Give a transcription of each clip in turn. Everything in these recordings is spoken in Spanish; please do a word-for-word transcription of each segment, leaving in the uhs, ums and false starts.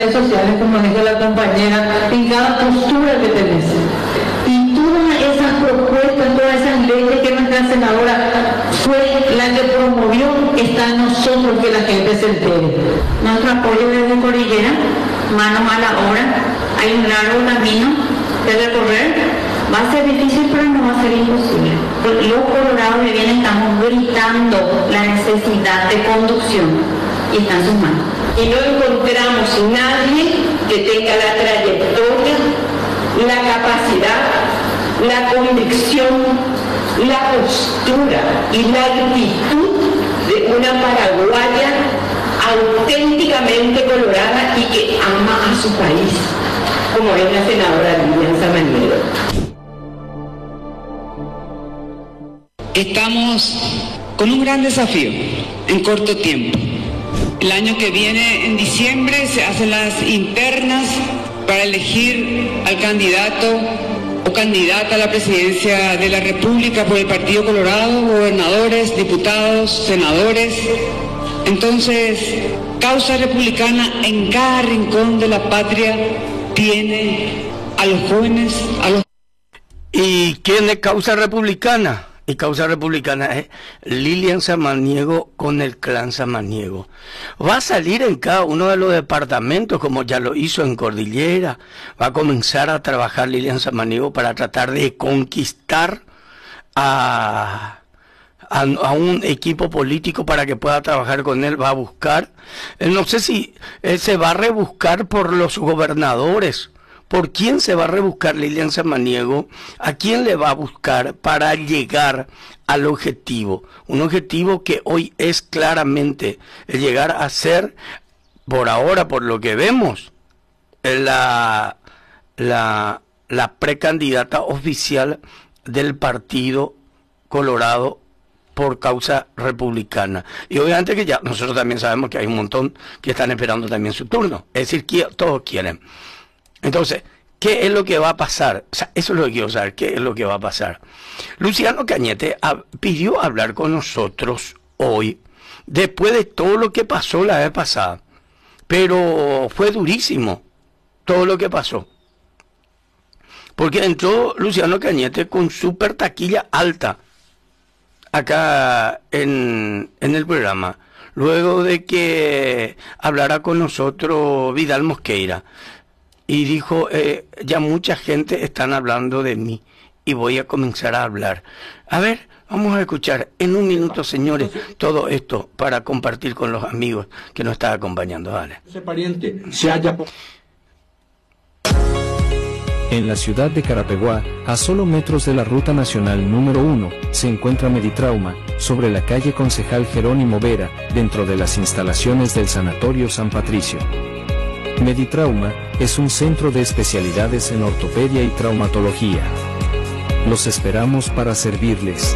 sociales, como dijo la compañera, en cada postura que tenés. Y todas esas propuestas, todas esas leyes que nuestra senadora fue la que promovió, está en nosotros que la gente se entere. Nuestro apoyo desde Cordillera, manos a la obra, hay un largo camino de recorrer, va a ser difícil pero no va a ser imposible. Los colorados de bien estamos gritando la necesidad de conducción y está en sus manos. Y no encontramos nadie que tenga la trayectoria, la capacidad, la convicción, la postura y la actitud de una paraguaya auténticamente colorada y que ama a su país, como es la senadora Lilian Samaniego. Estamos con un gran desafío en corto tiempo. El año que viene, en diciembre, se hacen las internas para elegir al candidato o candidata a la presidencia de la República por el Partido Colorado, gobernadores, diputados, senadores. Entonces, Causa Republicana en cada rincón de la patria tiene a los jóvenes, a los... ¿Y quién es Causa Republicana? Y Causa Republicana es Lilian Samaniego con el clan Samaniego. Va a salir en cada uno de los departamentos, como ya lo hizo en Cordillera. Va a comenzar a trabajar Lilian Samaniego para tratar de conquistar a, a, a un equipo político para que pueda trabajar con él. Va a buscar, no sé si él se va a rebuscar por los gobernadores. ¿Por quién se va a rebuscar Lilian Samaniego? ¿A quién le va a buscar para llegar al objetivo? Un objetivo que hoy es claramente el llegar a ser, por ahora, por lo que vemos, la, la, la precandidata oficial del Partido Colorado por Causa Republicana. Y obviamente que ya nosotros también sabemos que hay un montón que están esperando también su turno. Es decir, que todos quieren. Entonces, ¿qué es lo que va a pasar? O sea, eso es lo que quiero saber, ¿qué es lo que va a pasar? Luciano Cañete a, pidió hablar con nosotros hoy, después de todo lo que pasó la vez pasada. Pero fue durísimo todo lo que pasó. Porque entró Luciano Cañete con súper taquilla alta acá en, en el programa. Luego de que hablara con nosotros Vidal Mosqueira. Y dijo, eh, ya mucha gente están hablando de mí y voy a comenzar a hablar. A ver, vamos a escuchar en un minuto, señores, todo esto para compartir con los amigos que nos están acompañando. Dale. Ese pariente se haya... En la ciudad de Carapeguá, a solo metros de la ruta nacional número uno, se encuentra Meditrauma, sobre la calle Concejal Jerónimo Vera, dentro de las instalaciones del Sanatorio San Patricio. Meditrauma es un centro de especialidades en ortopedia y traumatología. Los esperamos para servirles.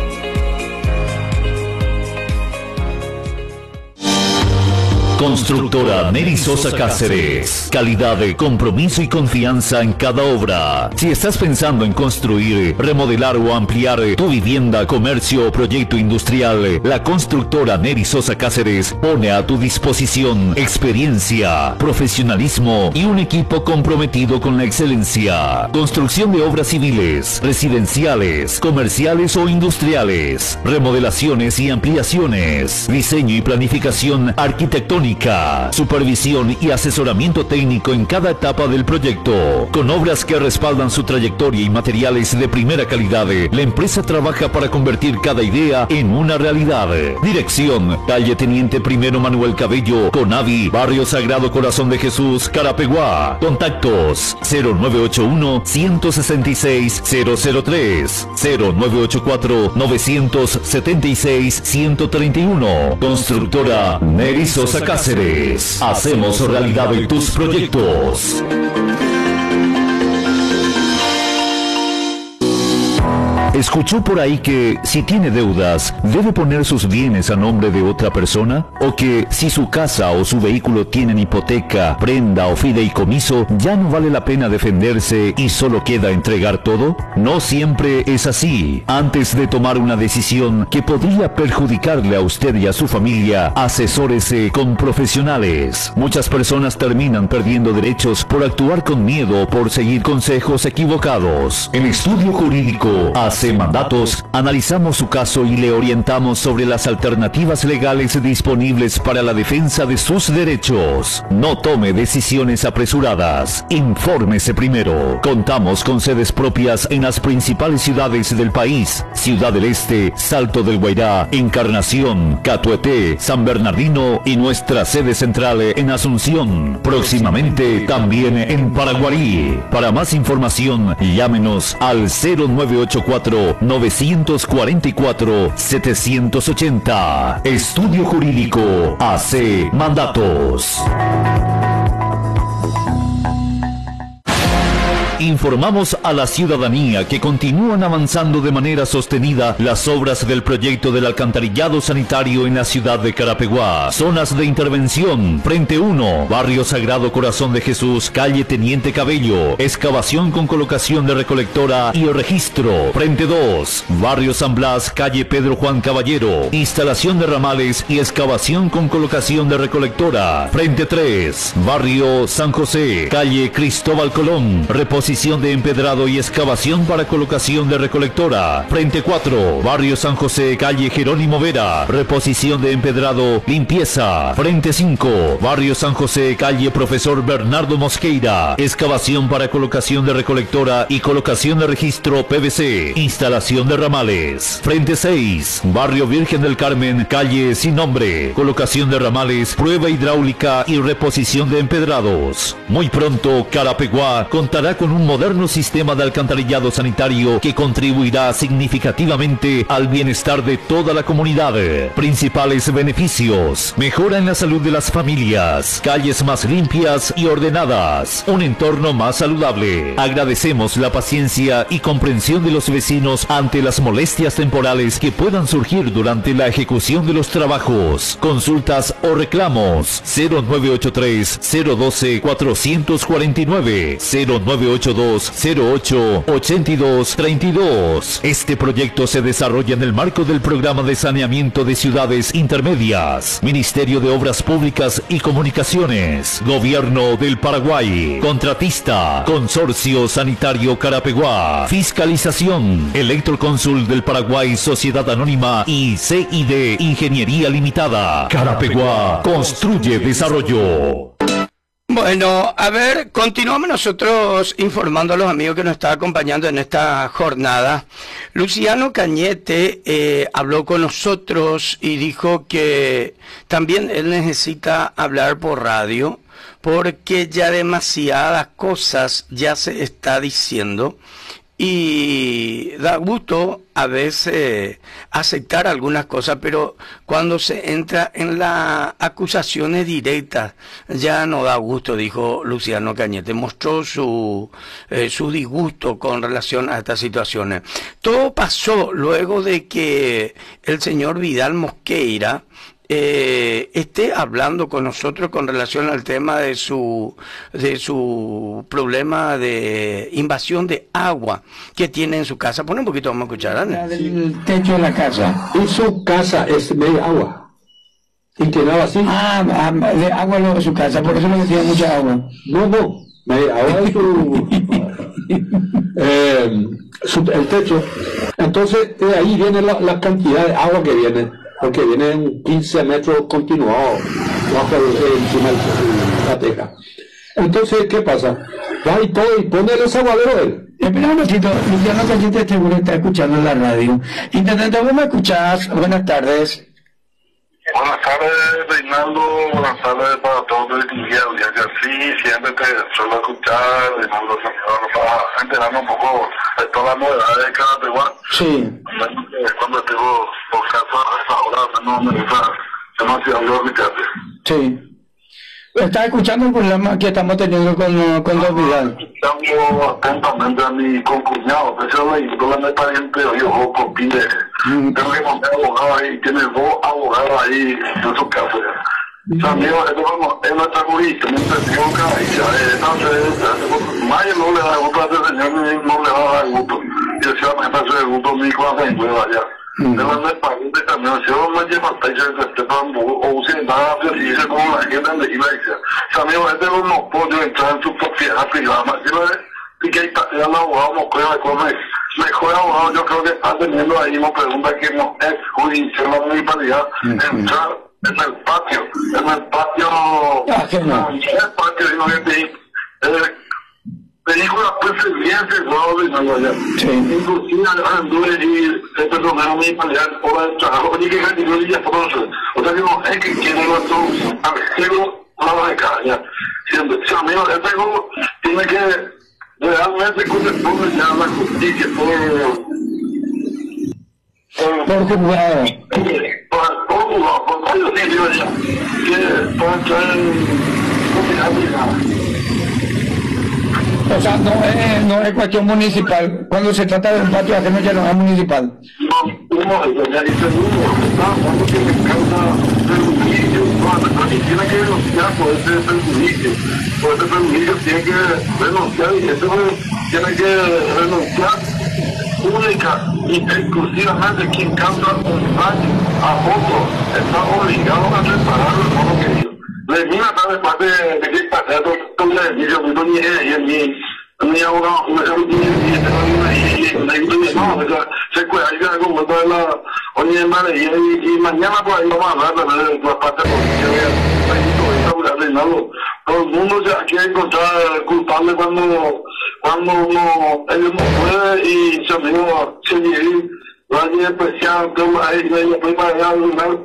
Constructora Neri Sosa Cáceres. Calidad, compromiso y confianza en cada obra. Si estás pensando en construir, remodelar o ampliar tu vivienda, comercio o proyecto industrial, la constructora Neri Sosa Cáceres pone a tu disposición experiencia, profesionalismo y un equipo comprometido con la excelencia. Construcción de obras civiles, residenciales, comerciales o industriales, remodelaciones y ampliaciones, diseño y planificación arquitectónica, supervisión y asesoramiento técnico en cada etapa del proyecto. Con obras que respaldan su trayectoria y materiales de primera calidad, la empresa trabaja para convertir cada idea en una realidad. Dirección: calle Teniente Primero Manuel Cabello, Conavi, Barrio Sagrado Corazón de Jesús, Carapeguá. Contactos: cero nueve ocho uno, uno seis seis, cero cero tres, cero nueve ocho cuatro, nueve siete seis, uno tres uno. Constructora Neri Sosa Cáceres. Hacemos realidad tus proyectos. ¿Escuchó por ahí que si tiene deudas, debe poner sus bienes a nombre de otra persona? ¿O que si su casa o su vehículo tienen hipoteca, prenda o fideicomiso, ya no vale la pena defenderse y solo queda entregar todo? No siempre es así. Antes de tomar una decisión que podría perjudicarle a usted y a su familia, asesórese con profesionales. Muchas personas terminan perdiendo derechos por actuar con miedo o por seguir consejos equivocados. En Estudio Jurídico Hace Mandatos, analizamos su caso y le orientamos sobre las alternativas legales disponibles para la defensa de sus derechos. No tome decisiones apresuradas. Infórmese primero. Contamos con sedes propias en las principales ciudades del país: Ciudad del Este, Salto del Guairá, Encarnación, Catueté, San Bernardino y nuestra sede central en Asunción. Próximamente también en Paraguarí. Para más información, llámenos al cero nueve ocho cuatro, nueve cuatro cuatro, siete ocho cero. Estudio Jurídico Hace Mandatos. Informamos a la ciudadanía que continúan avanzando de manera sostenida las obras del proyecto del alcantarillado sanitario en la ciudad de Carapeguá. Zonas de intervención: Frente uno, Barrio Sagrado Corazón de Jesús, calle Teniente Cabello, excavación con colocación de recolectora y registro. Frente dos, Barrio San Blas, calle Pedro Juan Caballero, instalación de ramales y excavación con colocación de recolectora. Frente tres, Barrio San José, calle Cristóbal Colón, reposición de empedrado y excavación para colocación de recolectora. Frente cuatro, Barrio San José, calle Jerónimo Vera, reposición de empedrado, limpieza. Frente cinco, Barrio San José, calle Profesor Bernardo Mosqueira, excavación para colocación de recolectora y colocación de registro P V C, instalación de ramales. Frente seis, Barrio Virgen del Carmen, calle Sin Nombre, colocación de ramales, prueba hidráulica y reposición de empedrados. Muy pronto, Carapeguá contará con un moderno sistema de alcantarillado sanitario que contribuirá significativamente al bienestar de toda la comunidad. Principales beneficios: mejora en la salud de las familias, calles más limpias y ordenadas, un entorno más saludable. Agradecemos la paciencia y comprensión de los vecinos ante las molestias temporales que puedan surgir durante la ejecución de los trabajos. Consultas o reclamos: cero nueve ocho tres, cero uno dos, cuatro cuatro nueve, cero nueve ocho dos, cero ocho, ocho dos tres dos. Este proyecto se desarrolla en el marco del Programa de Saneamiento de Ciudades Intermedias, Ministerio de Obras Públicas y Comunicaciones, Gobierno del Paraguay. Contratista: Consorcio Sanitario Carapeguá. Fiscalización: Electrocónsul del Paraguay, Sociedad Anónima y C I D Ingeniería Limitada. Carapeguá construye desarrollo. Bueno, a ver, continuamos nosotros informando a los amigos que nos están acompañando en esta jornada. Luciano Cañete eh, habló con nosotros y dijo que también él necesita hablar por radio porque ya demasiadas cosas ya se está diciendo. Y da gusto a veces aceptar algunas cosas, pero cuando se entra en las acusaciones directas ya no da gusto, dijo Luciano Cañete. Mostró su, eh, su disgusto con relación a estas situaciones. Todo pasó luego de que el señor Vidal Mosqueira Eh, esté hablando con nosotros con relación al tema de su de su problema de invasión de agua que tiene en su casa. Pon un poquito, vamos a escuchar, ¿eh? Del techo de la casa. Y su casa es media agua. Y quedaba así. Ah, de agua luego su casa, por eso no tiene mucha agua. No, no, media agua es su, eh, su, el techo. Entonces, de ahí viene la, la cantidad de agua que viene. Porque vienen quince metros continuados bajo el, encima de la teja. Entonces, ¿qué pasa? Va y todo y pone el desaguadero él. Espera un ratito, Luciano Cañete seguro está escuchando en la radio. Intendente, ¿vos me escuchás? Buenas tardes. Buenas tardes, Reinaldo. Buenas tardes para todos los distinguidos audiencia. Sí, siempre te suelo escuchar, Reinaldo, señor, para enterarme un poco de todas las novedades de Carapeguá. Sí. Cuando tengo por caso a esa hora, no me gusta demasiado olvidarte. Sí. ¿Estás escuchando el programa que estamos teniendo con, con Don Vidal? Escuchando atentamente a mi concuñado, que se lo leí, todo el pariente, yo por pide. Tengo que montar abogado ahí, tiene dos abogados ahí en su casa. O sea, amigo, esto vamos, es nuestra jurista, me entendió que y entonces, Maya no le da gusto a este señor, no le va a dar gusto. Y decía, me está haciendo gusto mi hijo a la encueva allá. De la no es pariente también, si yo me llevo hasta ahí, se esté dando, o si nada, se dice como la gente de la iglesia. O sea, amigo, este no nos puede entrar en su propiedad privada, y que ahí está el abogado, no creo de comer. Mejor abogado, yo creo que está teniendo ahí una pregunta que no es judicial, la municipalidad, entrar en el patio, en el patio, ah, que no. en el patio, sino que te, eh, películas preferencias, no, no, no, no, sí. Inclusive anduve y el personal municipalidad, hora de trabajo, oye, que retiró y ya pronto, o sea que no es que quiere la solución, al cielo, la de caña, siempre, si amigo, este juego tiene que realmente corresponde ya a la justicia, por... Por juzgado. Por juzgado, por varios sitios ya, que para entrar en propiedad. O sea, no es, no es cuestión municipal. Cuando se trata de un patio ajeno ya no es municipal. No, uno, ya dice uno, cuando tiene causa perjuicio, no, tiene que denunciar por ese perjuicio. Por ese perjuicio tiene que denunciar y eso tiene que renunciar única y exclusivamente quien causa un daño a otro está obligado a reparar el modo que hizo. Le mira a de parte de que está todo el día, yo no ni es ni ni ahora no ni ni no, se cuida ahí algo de la oye madre y mañana por ahí vamos a hablar de la parte porque todo el mundo ya quiere encontrar culpable cuando cuando uno ellos no puede y se amigo se llega la ley especial que ahí ella fue para allá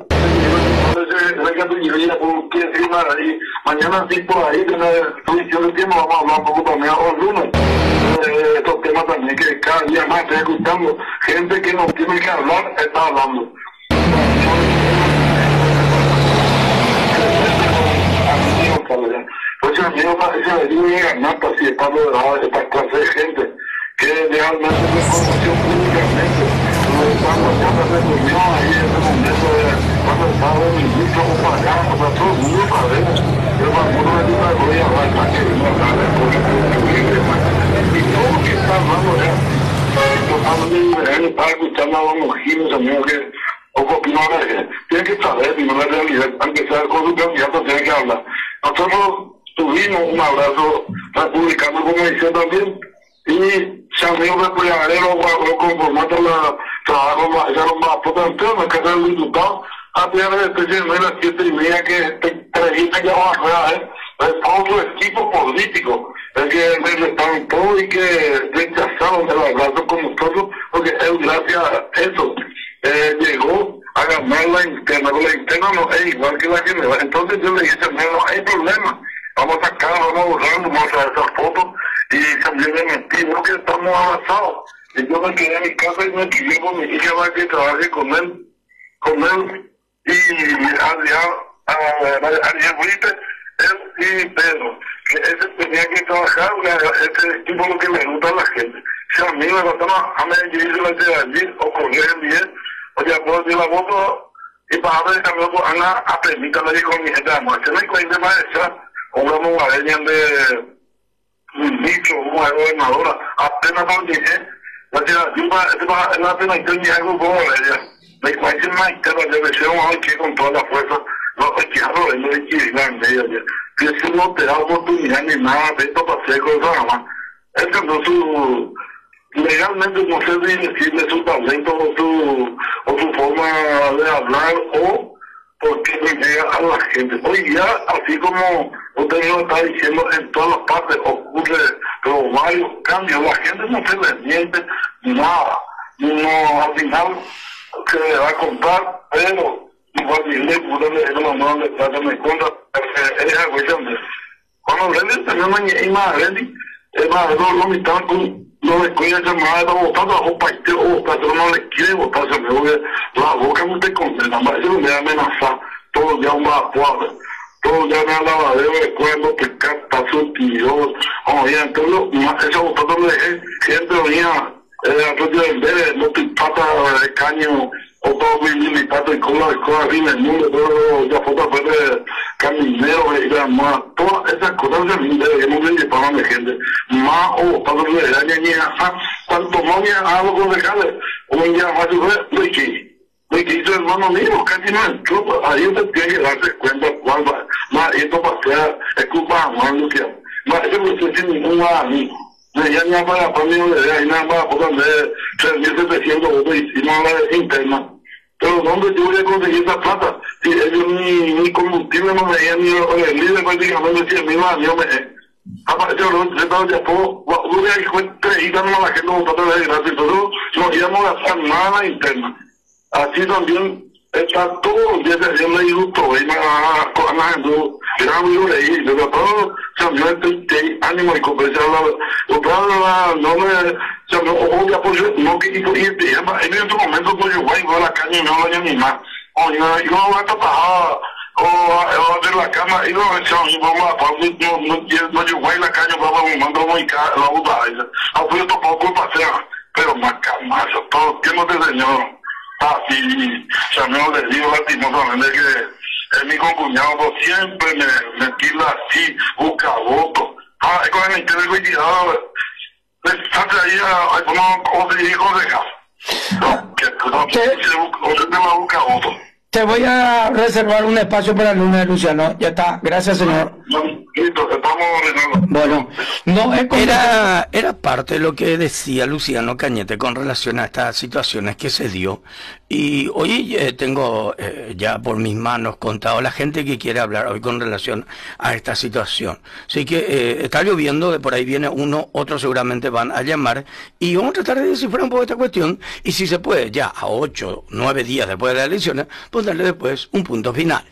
mañana sí por ahí de la televisión de tiempo vamos a hablar un poco también o lunes eh, estos temas también que cada día más estoy escuchando gente que no tiene que hablar está hablando pues el mío parece venir a ganar participando de esta clase de gente que realmente es información públicamente cuando ya se reunió ahí en ese momento cuando estaba el ministro comparado, o sea, todo el mundo sabe, pero algunos de ellos voy a hablar para que no sabe y todo lo que está hablando ya, totalmente diferente, estaba escuchando a los mojinos, amigos que, o opinó de él, tiene que saber, si no la realidad, aunque sea con su candidato, tiene que hablar. Nosotros tuvimos un abrazo republicano, como dice también, y si amigos de Puyagarero lo conformando la trabajo más, ya lo más potente, me quedé el diputado, a tirar de especie de las siete y media que te dijiste que vamos a ver, es todo su equipo político, es que me están todos y que rechazaron el abrazo con nosotros, porque él gracias a eso eh, llegó a ganar la interna, la interna no es igual que la general, entonces yo le dije, no hay problema, vamos a sacar, vamos a borrar, vamos a hacer esas fotos, y también le mentí, no que estamos avanzados. Y yo me quedé en mi casa y me quedé con mi hija para que trabaje con él, con él y Adrián, Ariel Brite, él y Pedro, que ese tenía que trabajar, ese tipo lo que le gusta a la gente. Si a mí me gustaba a Medellín, yo le decía allí, o con él bien, o ya puedo decir la voto, y para ver también, pues, Ana, a permítame ir con mi gente de amor. Se me cuenta más de esa, una mongareña de un dicho, una gobernadora, apenas no llegué, la tía, yo para la pena que tenía algo como ella, me cuenta más interna, le decía, vamos a que con toda la fuerza, no, es que ya no es de que grande ella, que si no te da oportunidad ni nada de esto para hacer cosas nada más. Ese no su, legalmente no sé si decirle su talento o su, o su forma de hablar o porque no llega a la gente. Hoy día, así como usted lo está diciendo, en todas las partes ocurre, pero varios cambios, la gente no se le miente nada, no, al final se le va a contar, pero igual le pude leer la mano de plata en contra, es algo grande. Cuando Rendi tenía una más Rendi, es más, no me estaban con no le cuida esa madre, está votando a los países, o pero no le quiere votar, se me voy la boca no te condena, eso me amenaza todo el día un pobre. todo ya me lavadero de cuerno, pescar, paso, tiros, oye, entonces, eso vosotros le dejé, gente venía, el arroyo del verde, no te pata de caño, o todo mi pata y cola de cola, en el mundo, todo, ya fotos de camineros y demás, todas esas cosas de mi que no se llevaban de gente, más o paso de daña, ni a cuanto más me hago con legales, o un día más de lo que lo que hizo el hermano mío, casi no entró, ahí usted tiene que darse cuenta cuál va, más esto va a ser, es culpa de Juan Luciano, más eso no sé si ningún amigo. Ya ni para para mí de ahí nada más por donde tres mil setecientos votos y no la interna. Pero ¿dónde yo voy a conseguir esa plata? Si ellos ni, ni combustible no me veían, ni el líder prácticamente decía, mi madre, me apareció los sentados de apoyo, voy a ir con tres y dando a la gente votando de gratis, nosotros no íbamos a gastar nada interna. Así también está todos los días haciendo injusto, y me van a era muy leí, pero todo cambió este ánimo y conversar la otra no me cambió odia por no que y en este momento pues yo voy a la caña y no voy a ni más o yo yo voy a tapar o a hacer la cama y no y vamos a poner no no no yo voy a la caña vamos a mandar muy la boda esa a pues tampoco pasea pero más calma todo que no te señor así ya me lo digo lastimosamente que es mi concuñado, siempre me, me tira así, busca votos. Ah, es con el interés cuidado, le saca ahí a como otro hijo de casa. No, que no, se te va a buscar votos. Te voy a reservar un espacio para el lunes, Luciano. Ya está, gracias, señor. No, listo, estamos ordenando. Bueno, no es como... Era, era parte de lo que decía Luciano Cañete con relación a estas situaciones que se dio. Y hoy eh, tengo eh, ya por mis manos contado la gente que quiere hablar hoy con relación a esta situación. Así que eh, está lloviendo, de por ahí viene uno, otros seguramente van a llamar. Y vamos a tratar de descifrar un poco esta cuestión. Y si se puede, ya a ocho, nueve días después de las elecciones, pues darle después un punto final.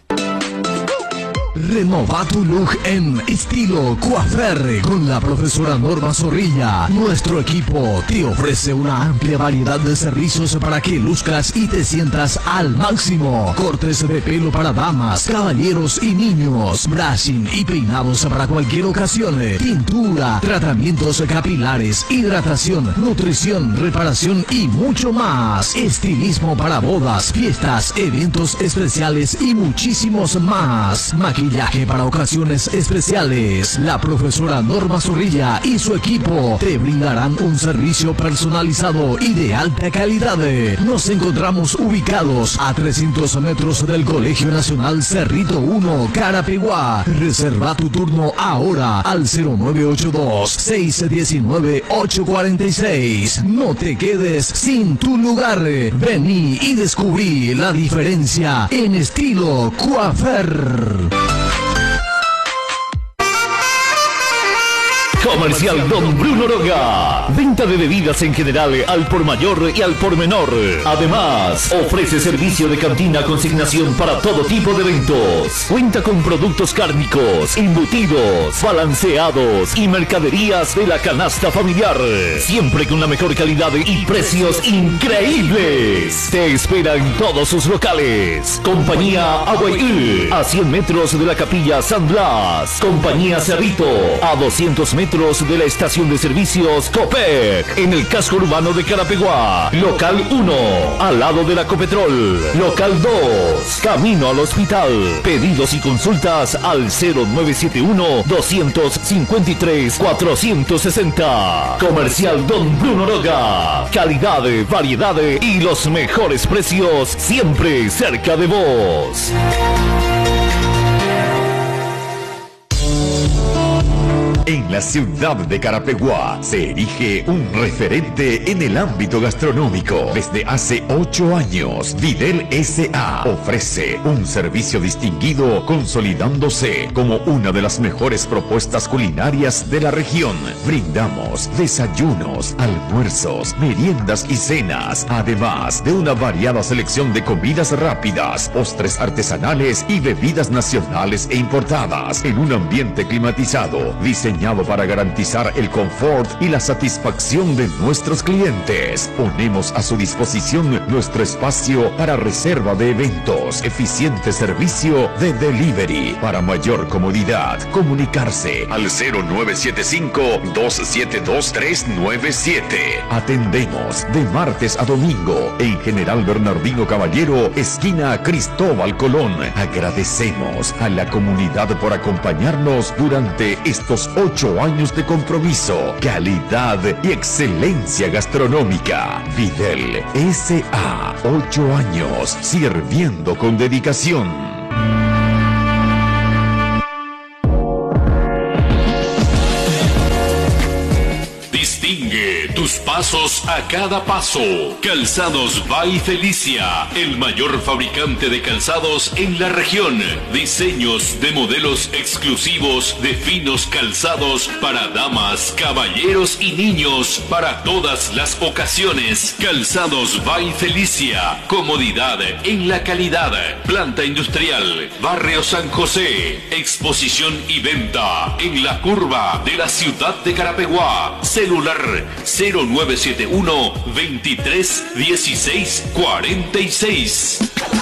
Renova tu look en estilo coafer con la profesora Norma Zorrilla. Nuestro equipo te ofrece una amplia variedad de servicios para que luzcas y te sientas al máximo. Cortes de pelo para damas, caballeros y niños, brushing y peinados para cualquier ocasión, tintura, tratamientos capilares, hidratación, nutrición, reparación y mucho más. Estilismo para bodas, fiestas, eventos especiales y muchísimos más. Maquillaje para ocasiones especiales. La profesora Norma Zorrilla y su equipo te brindarán un servicio personalizado y de alta calidad. Nos encontramos ubicados a trescientos metros del Colegio Nacional Cerrito uno, Carapeguá. Reserva tu turno ahora al cero nueve ocho dos, seis uno nueve, ocho cuatro seis. No te quedes sin tu lugar. Vení y descubrí la diferencia en estilo coafer. Comercial Don Bruno Roga. Venta de bebidas en general al por mayor y al por menor. Además, ofrece servicio de cantina consignación para todo tipo de eventos. Cuenta con productos cárnicos, embutidos, balanceados y mercaderías de la canasta familiar. Siempre con la mejor calidad y precios increíbles. Te espera en todos sus locales. Compañía Aguayú, a cien metros de la Capilla San Blas. Compañía Cerrito, a doscientos metros de la estación de servicios Copec, en el casco urbano de Carapeguá. Local uno, al lado de la Copetrol. Local dos, camino al hospital. Pedidos y consultas al cero nueve siete uno, dos cinco tres, cuatro seis cero. Comercial Don Bruno Roga. Calidad, variedad y los mejores precios siempre cerca de vos. En la ciudad de Carapeguá se erige un referente en el ámbito gastronómico. Desde hace ocho años, Videl S A ofrece un servicio distinguido, consolidándose como una de las mejores propuestas culinarias de la región. Brindamos desayunos, almuerzos, meriendas y cenas, además de una variada selección de comidas rápidas, postres artesanales y bebidas nacionales e importadas, en un ambiente climatizado, diseñado diseñado para garantizar el confort y la satisfacción de nuestros clientes. Ponemos a su disposición nuestro espacio para reserva de eventos, eficiente servicio de delivery. Para mayor comodidad, comunicarse al cero nueve siete cinco, dos siete dos, tres nueve siete. Atendemos de martes a domingo en General Bernardino Caballero, esquina Cristóbal Colón. Agradecemos a la comunidad por acompañarnos durante estos ocho años de compromiso, calidad y excelencia gastronómica. Videl S A, ocho años sirviendo con dedicación. Distingue tus pasos a cada paso. Calzados by Felicia, el mayor fabricante de calzados en la región. Diseños de modelos exclusivos de finos calzados para damas, caballeros y niños para todas las ocasiones. Calzados by Felicia, comodidad en la calidad. Planta industrial, Barrio San José. Exposición y venta en la curva de la ciudad de Carapeguá. Celular cero nueve siete uno, veintitrés, dieciséis, cuarenta y seis.